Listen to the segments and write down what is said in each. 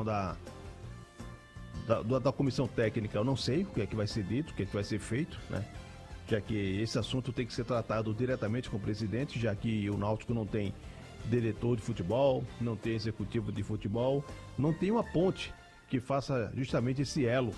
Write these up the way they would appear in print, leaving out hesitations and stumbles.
da comissão técnica, eu não sei o que é que vai ser dito, o que é que vai ser feito, né? Já que esse assunto tem que ser tratado diretamente com o presidente, já que o Náutico não tem diretor de futebol, não tem executivo de futebol, não tem uma ponte que faça justamente esse elo.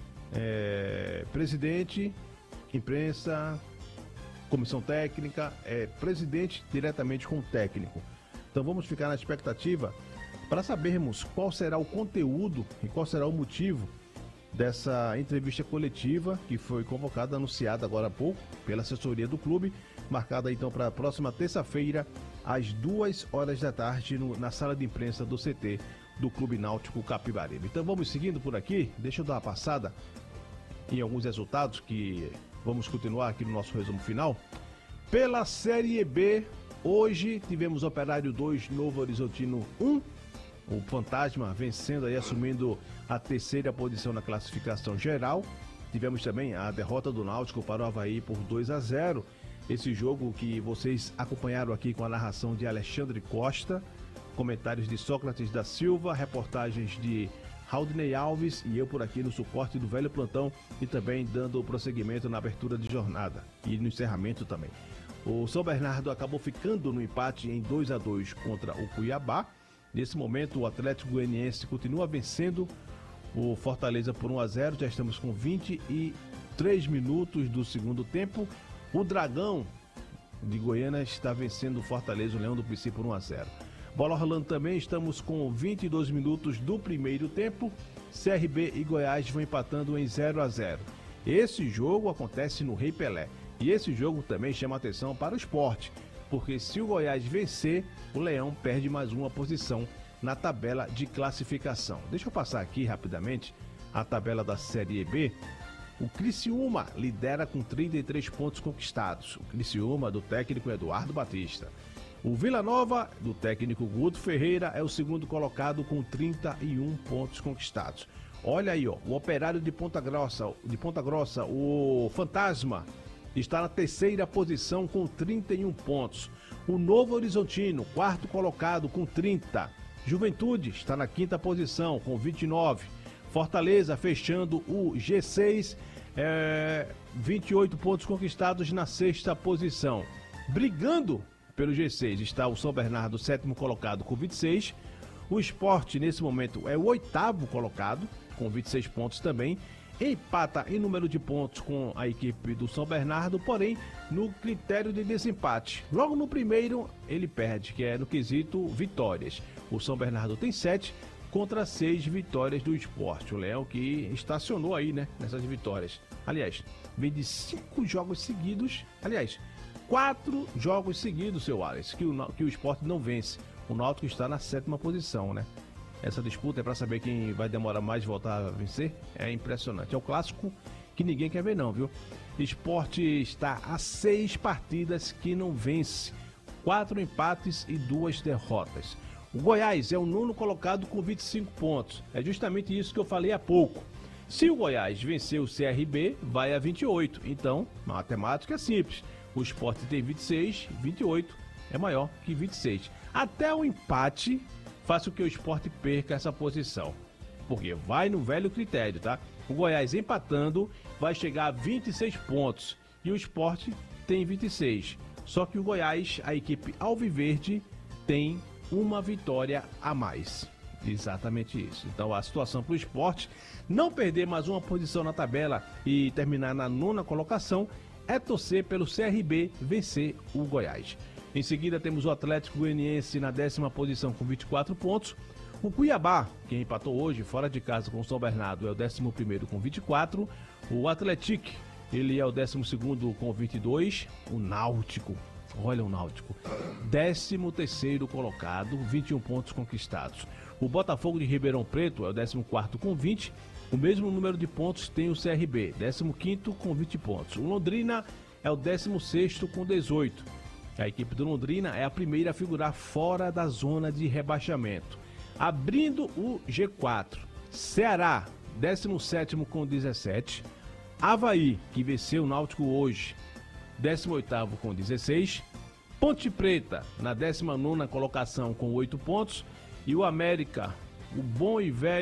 Presidente, imprensa, comissão técnica, presidente diretamente com o técnico. Então vamos ficar na expectativa para sabermos qual será o conteúdo e qual será o motivo dessa entrevista coletiva que foi convocada, anunciada agora há pouco pela assessoria do clube, marcada então para a próxima terça-feira, às 2h da tarde, na sala de imprensa do CT do Clube Náutico Capibaribe. Então vamos seguindo por aqui, deixa eu dar uma passada em alguns resultados que vamos continuar aqui no nosso resumo final. Pela Série B, hoje tivemos Operário 2, Novo Horizontino 1, o Fantasma vencendo aí, assumindo a terceira posição na classificação geral. Tivemos também a derrota do Náutico para o Avaí por 2-0. Esse jogo que vocês acompanharam aqui com a narração de Alexandre Costa, comentários de Sócrates da Silva, reportagens de Raudinei Alves e eu por aqui no suporte do Velho Plantão e também dando prosseguimento na abertura de jornada e no encerramento também. O São Bernardo acabou ficando no empate em 2-2 contra o Cuiabá. Nesse momento, o Atlético Goianiense continua vencendo o Fortaleza por 1-0. Já estamos com 23 minutos do segundo tempo. O Dragão de Goiânia está vencendo o Fortaleza, o Leão do Pici, por 1-0. Bola rolando também, estamos com 22 minutos do primeiro tempo. CRB e Goiás vão empatando em 0-0. Esse jogo acontece no Rei Pelé. E esse jogo também chama atenção para o Sport, porque se o Goiás vencer, o Leão perde mais uma posição na tabela de classificação. Deixa eu passar aqui rapidamente a tabela da Série B. O Criciúma lidera com 33 pontos conquistados. O Criciúma do técnico Eduardo Batista. O Vila Nova, do técnico Guto Ferreira, é o segundo colocado com 31 pontos conquistados. Olha aí, ó, o Operário de Ponta Grossa, o Fantasma, está na terceira posição com 31 pontos. O Novo Horizontino, quarto colocado com 30. Juventude está na quinta posição com 29. Fortaleza fechando o G6, 28 pontos conquistados na sexta posição. Brigando pelo G6 está o São Bernardo, sétimo colocado com 26. O Sport nesse momento é o oitavo colocado com 26 pontos também. Empata em número de pontos com a equipe do São Bernardo, porém no critério de desempate. Logo no primeiro ele perde, que é no quesito vitórias. O São Bernardo tem 7 contra 6 vitórias do Sport. O Leão que estacionou aí, né, nessas vitórias. Aliás, vem de 5 jogos seguidos, 4 jogos seguidos, seu Alex, que o Sport não vence. O Náutico está na sétima posição, né? Essa disputa é para saber quem vai demorar mais de voltar a vencer. É impressionante. É o clássico que ninguém quer ver não, viu? Sport está a 6 partidas que não vence. 4 empates e 2 derrotas. O Goiás é o nono colocado com 25 pontos. É justamente isso que eu falei há pouco. Se o Goiás vencer o CRB, vai a 28. Então, matemática é simples. O Sport tem 26, 28 é maior que 26. Até o empate faça com que o Sport perca essa posição. Porque vai no velho critério, tá? O Goiás empatando vai chegar a 26 pontos. E o Sport tem 26. Só que o Goiás, a equipe alviverde, tem uma vitória a mais. Exatamente isso. Então a situação para o Sport não perder mais uma posição na tabela e terminar na nona colocação é torcer pelo CRB vencer o Goiás. Em seguida temos o Atlético Goianiense na 10ª posição com 24 pontos. O Cuiabá, que empatou hoje fora de casa com o São Bernardo, é o 11º com 24. O Atlético, ele é o 12º com 22. O Náutico, olha o Náutico, 13º colocado, 21 pontos conquistados. O Botafogo de Ribeirão Preto é o 14º com 20. O mesmo número de pontos tem o CRB, 15º com 20 pontos. O Londrina é o 16º com 18. A equipe do Londrina é a primeira a figurar fora da zona de rebaixamento. Abrindo o G4, Ceará, 17º com 17. Avaí, que venceu o Náutico hoje, 18º com 16. Ponte Preta, na 19ª colocação com 8 pontos. E o América, o bom e velho